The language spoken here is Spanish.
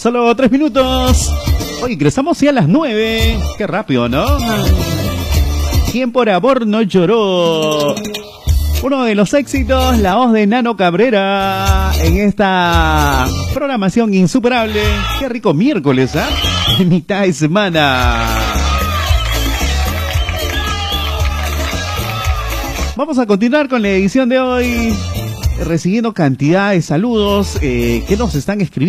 Solo 3 minutos. Hoy ingresamos ya a las 9. Qué rápido, ¿no? ¿Quién por amor no lloró? Uno de los éxitos, la voz de Nano Cabrera en esta programación insuperable. Qué rico miércoles, ¿ah? ¿Eh? Mitad de semana. Vamos a continuar con la edición de hoy, recibiendo cantidad de saludos que nos están escribiendo.